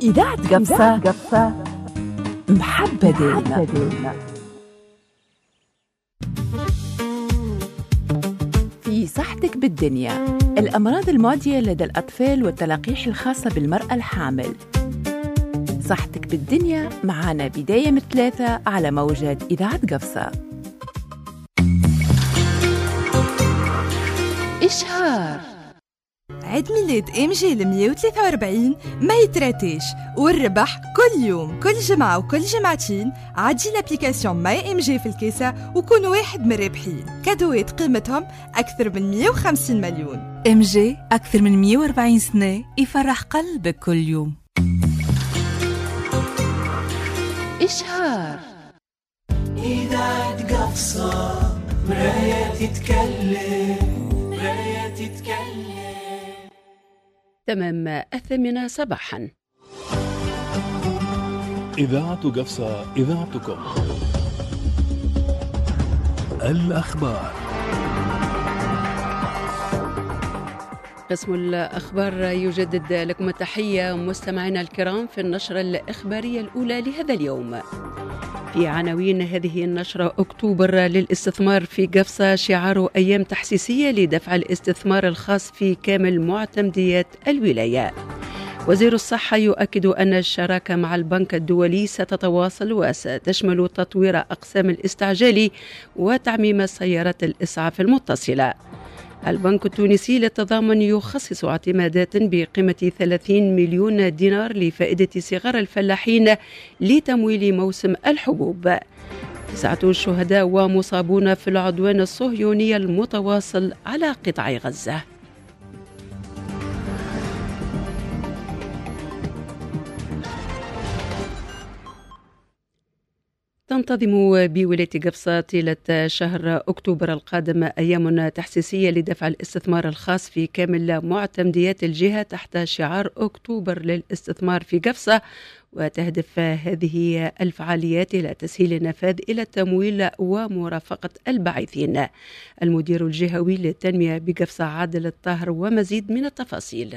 إذاعة قفصة محبة ديالنا. في صحتك بالدنيا، الأمراض المعدية لدى الأطفال والتلقيح الخاصة بالمرأة الحامل. صحتك بالدنيا معنا بداية من 3 على موجات إذاعة قفصة. إشهار عيد ميلاد MG 143 ما يتراتيش، والربح كل يوم، كل جمعة وكل جمعتين. عدي لابليكاسيون ماي MG في الكيسة وكون واحد من الرابحين. كادوات قيمتهم أكثر من 150 مليون. MG أكثر من 140 سنة يفرح قلبك كل يوم. إشهار إذاعة قفصة مراية تتكلم، مراية تتكلم. تمام 8 صباحا. إذاعة قفصة، إذاعتكم. الأخبار. قسم الأخبار يجدد لكم التحية مستمعينا الكرام في النشرة الإخبارية الأولى لهذا اليوم. في عناوين هذه النشرة: أكتوبر للاستثمار في قفصة، شعار أيام تحسيسية لدفع الاستثمار الخاص في كامل معتمديات الولاية. وزير الصحة يؤكد أن الشراكة مع البنك الدولي ستتواصل وستشمل تطوير أقسام الاستعجال وتعميم السيارات الإسعاف المتصلة. البنك التونسي للتضامن يخصص اعتمادات بقيمة 30 مليون دينار لفائدة صغار الفلاحين لتمويل موسم الحبوب. 9 شهداء ومصابون في العدوان الصهيوني المتواصل على قطاع غزة. تنتظم بولاية قفصة طيلة شهر أكتوبر القادم أيام تحسيسية لدفع الاستثمار الخاص في كامل معتمديات الجهة تحت شعار أكتوبر للاستثمار في قفصة. وتهدف هذه الفعاليات إلى تسهيل النفاذ إلى التمويل ومرافقة الباحثين. المدير الجهوي للتنمية بقفصة عادل الطاهر ومزيد من التفاصيل.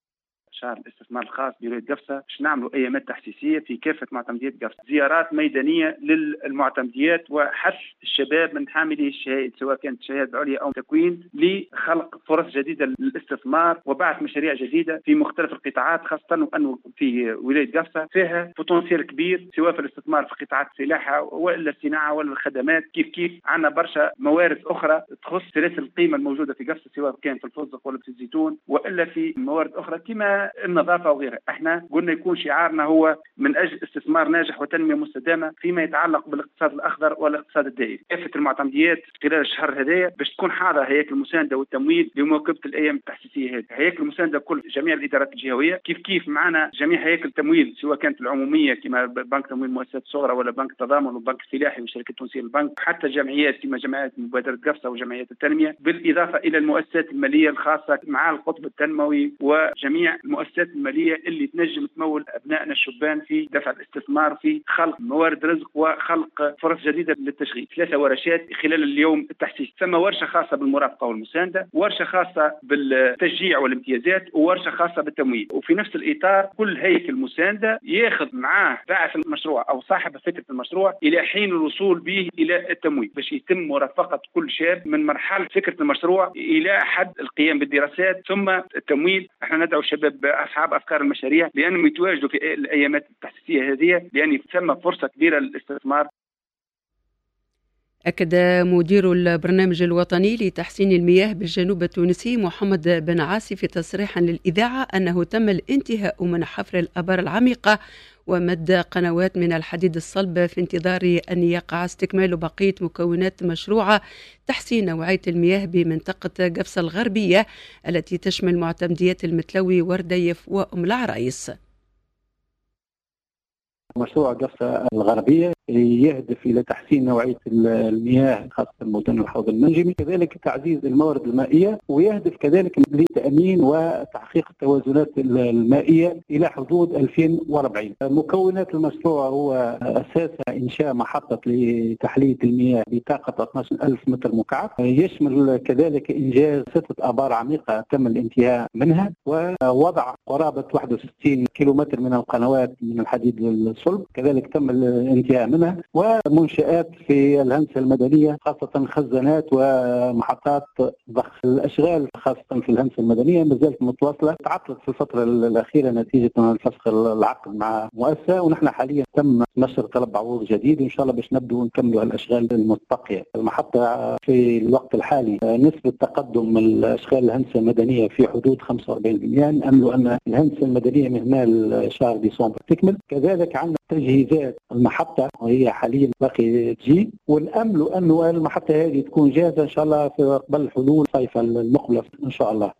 شهر الاستثمار الخاص بولاية قفصة باش نعملوا ايامات تحسيسيه في كافه معتمديات قفصة، زيارات ميدانيه للمعتمديات وحث الشباب من حاملي الشهائد سواء كانت شهاده عليا او تكوين لخلق فرص جديده للاستثمار وبعث مشاريع جديده في مختلف القطاعات، خاصه وانه في ولايه قفصة فيها بوتنسيال كبير سواء في الاستثمار في قطاعات الفلاحه ولا الصناعه ولا الخدمات. كيف عندنا برشا موارد اخرى تخص سلاسل القيمه الموجوده في قفصة سواء كان في الفستق ولا في الزيتون ولا في موارد اخرى كما النظافة وغيرها. احنا قلنا يكون شعارنا هو من أجل استثمار ناجح وتنمية مستدامة فيما يتعلق بالاقتصاد الأخضر والاقتصاد الدائري. كافة المعتمديات خلال الشهر هذايا باش تكون حاضرة هياكل المساندة والتمويل لمواكبة الأيام التحسيسية هذه. هياكل المساندة كل جميع الإدارات الجهوية كيف معنا جميع هياكل التمويل سواء كانت العمومية كما بنك تمويل مؤسسات صغرى ولا بنك التضامن والبنك الفلاحي والشركة التونسية للبنك، حتى جمعيات كما جمعيات مبادرة قفصة وجمعيات التنمية، بالإضافة إلى المؤسسات المالية الخاصة مع القطب التنموي وجميع المؤسسات المالية اللي تنجم تمول أبنائنا الشبان في دفع الاستثمار في خلق موارد رزق وخلق فرص جديدة للتشغيل. 3 ورشات خلال اليوم التحسيس، ثم ورشة خاصة بالمرافقة والمساندة، ورشة خاصة بالتشجيع والامتيازات، وورشة خاصة بالتمويل. وفي نفس الإطار كل هيكل مساندة ياخذ معاه باعث المشروع أو صاحب فكرة المشروع إلى حين الوصول به إلى التمويل باش يتم مرافقة كل شاب من مرحلة فكرة المشروع إلى حد القيام بالدراسات ثم التمويل. احنا ندعو الشباب أصحاب أفكار المشاريع لأنهم يتواجدوا في الأيامات التحسيسية هذه لأن ثم فرصة كبيرة للاستثمار. أكد مدير البرنامج الوطني لتحسين المياه بالجنوب التونسي محمد بن عاصي في تصريح للإذاعة أنه تم الانتهاء من حفر الآبار العميقة ومد قنوات من الحديد الصلب في انتظار أن يقع استكمال بقية مكونات مشروع تحسين نوعية المياه بمنطقة قفصة الغربية التي تشمل معتمديات المتلوي ورديف وأم العرايس. مشروع قفصة الغربية يهدف إلى تحسين نوعية المياه خاصة مدن الحوض المنجمي، كذلك تعزيز الموارد المائية، ويهدف كذلك لتأمين وتحقيق التوازنات المائية إلى حدود 2040. مكونات المشروع هو أساسها إنشاء محطة لتحلية المياه بطاقة 12,000 متر مكعب، يشمل كذلك إنجاز 6 آبار عميقة تم الانتهاء منها، ووضع قرابة 61 كيلومتر من القنوات من الحديد للصلب كذلك تم الانتهاء منها، ومنشآت في الهندسة المدنية خاصة خزانات ومحطات ضخ. الأشغال خاصة في الهندسة المدنية ما زالت متواصلة، تعطلت في الفترة الأخيرة نتيجة فسخ العقد مع مؤسسة، ونحن حاليا تم نشر طلب عروض جديد وإن شاء الله باش نبدو ونكملوا الأشغال المتبقية. المحطة في الوقت الحالي نسبة تقدم الأشغال الهندسة المدنية في حدود 45%، نأمل أن الهندسة المدنية من هنا شهر ديسمبر تكمل. كذلك عندنا تجهيزات المحطة وهي حاليا باقي تجي، ونأمل أنه المحطة هذه تكون جاهزة إن شاء الله في قبل حلول الصيف المقبل إن شاء الله.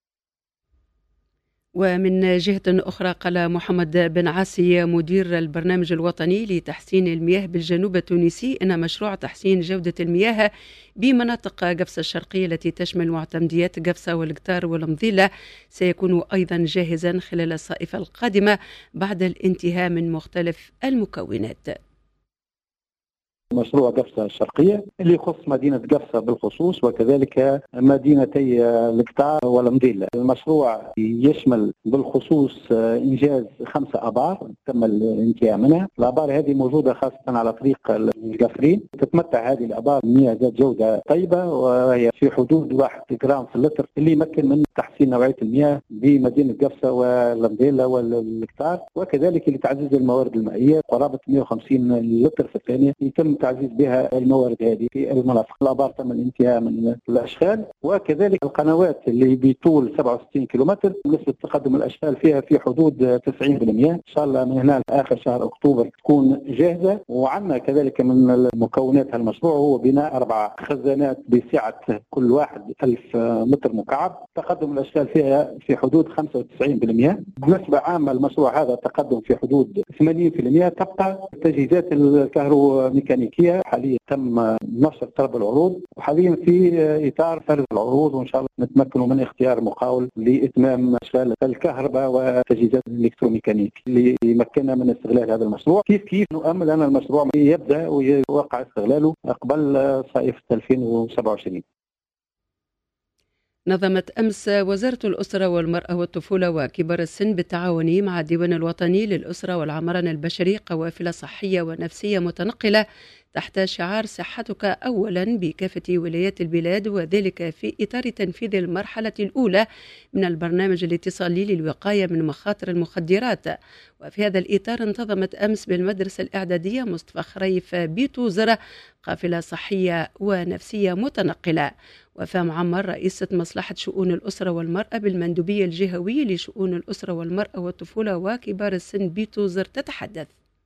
ومن جهة أخرى قال محمد بن عاصي مدير البرنامج الوطني لتحسين المياه بالجنوب التونسي إن مشروع تحسين جودة المياه بمناطق قفصة الشرقية التي تشمل معتمديات قفصة والقطار والمضيلة سيكون أيضا جاهزا خلال الصيف القادمة بعد الانتهاء من مختلف المكونات. مشروع قفصة الشرقية اللي يخص مدينة قفصة بالخصوص وكذلك مدينتي القطار والمضيلة. المشروع يشمل بالخصوص إنجاز 5 آبار تم الانتهاء منها. الآبار هذه موجودة خاصة على طريق القفرين، تتمتع هذه الآبار بمياه ذات جودة طيبة وهي في حدود 1 جرام في اللتر، اللي يمكن من تحسين نوعية المياه بمدينة قفصة والمضيلة والقطار، وكذلك لتعزيز الموارد المائية قرابة 150 لتر في الثانية يتم تعزيز بها الموارد هذه في المناطق. الآبار تم الانتهاء من الأشغال، وكذلك القنوات اللي بطول 67 كيلومتر نسبة تقدم الأشغال فيها في حدود 90%. إن شاء الله من هنا لآخر شهر أكتوبر تكون جاهزة. وعندنا كذلك من مكونات المشروع هو بناء 4 خزانات بسعة كل واحد 1000 متر مكعب، تقدم الأشغال فيها في حدود 95%. بنسبة عامة المشروع هذا تقدم في حدود 80%. تبقى التجهيزات الكهروميكانيكية حاليا تم نشر طلب العروض، وحاليا في إطار فرز العروض، وإن شاء الله نتمكن من اختيار مقاول لإتمام أشغال الكهرباء والتجهيزات الإلكتروميكانيك اللي يمكننا من استغلال هذا المشروع. كيف نؤمل أن المشروع يبدأ ويوقع استغلاله قبل صيف 2027. نظمت أمس وزارة الأسرة والمرأة والطفولة وكبار السن بالتعاون مع الديوان الوطني للأسرة والعمران البشري قوافل صحية ونفسية متنقلة تحت شعار صحتك أولا بكافة ولايات البلاد، وذلك في إطار تنفيذ المرحلة الأولى من البرنامج الاتصالي للوقاية من مخاطر المخدرات. وفي هذا الإطار انتظمت أمس بالمدرسة الإعدادية مصطفى خريف بيتوزر قافلة صحية ونفسية متنقلة. وفاء معمر رئيسة مصلحة شؤون الأسرة والمرأة بالمندوبية الجهوية لشؤون الأسرة والمرأة والطفولة وكبار السن بيتوزر تتحدث.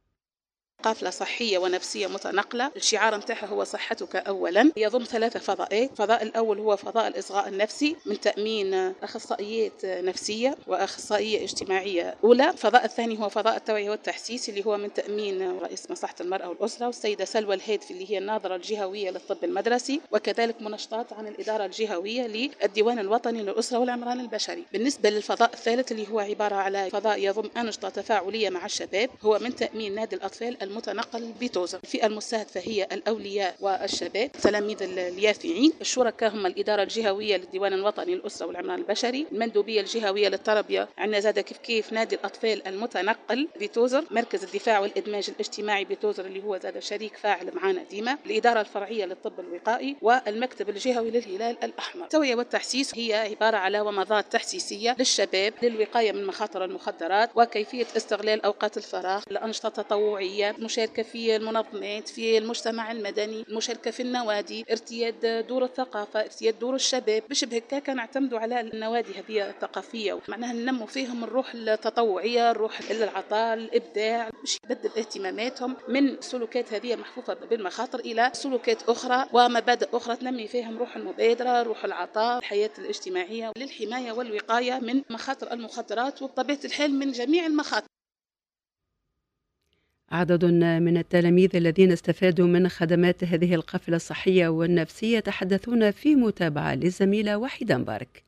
قافلة صحية ونفسية متنقلة، الشعار متاعها هو صحتك أولا، يضم 3 فضاءات. الفضاء الأول هو فضاء الإصغاء النفسي من تأمين أخصائيات نفسية وأخصائية اجتماعية أولى. الفضاء الثاني هو فضاء التوعية والتحسيس اللي هو من تأمين رئيس مصلحة المرأة والأسرة والسيدة سلوى الهادفي اللي هي الناظرة الجهوية للطب المدرسي، وكذلك منشطات عن الإدارة الجهوية للديوان الوطني للأسرة والعمران البشري. بالنسبة للفضاء الثالث اللي هو عبارة على فضاء يضم أنشطة تفاعلية مع الشباب، هو من تأمين نادي الأطفال المتنقل بيتوزر. الفئة المستهدفة هي الأولياء والشباب تلاميذ اليافعين. الشركاء هم الإدارة الجهوية للديوان الوطني للأسرة والعمران البشري، المندوبية الجهوية للتربية، عندنا زاد كيف نادي الأطفال المتنقل بيتوزر، مركز الدفاع والإدماج الاجتماعي بيتوزر اللي هو زاد شريك فاعل معنا ديما، الإدارة الفرعية للطب الوقائي، والمكتب الجهوي للهلال الأحمر. التوعية والتحسيس هي عبارة على ومضات تحسيسية للشباب للوقاية من مخاطر المخدرات وكيفية استغلال أوقات الفراغ، الأنشطة التطوعية، مشاركة في المنظمات في المجتمع المدني، المشاركة في النوادي، ارتياد دور الثقافة، ارتياد دور الشباب. بشبه هكاك نعتمدوا على النوادي هذه الثقافية، معناها ننمو فيهم الروح التطوعية، الروح العطاء، الإبداع، باش يبدل اهتماماتهم من سلوكات هذه محفوفة بالمخاطر إلى سلوكات أخرى ومبادئ أخرى تنمي فيهم روح المبادرة، روح العطاء، الحياة الاجتماعية للحماية والوقاية من مخاطر المخدرات وبطبيعة الحال من جميع المخاطر. عدد من التلاميذ الذين استفادوا من خدمات هذه القافلة الصحية والنفسية تحدثون في متابعة للزميلة وحيدة مبارك.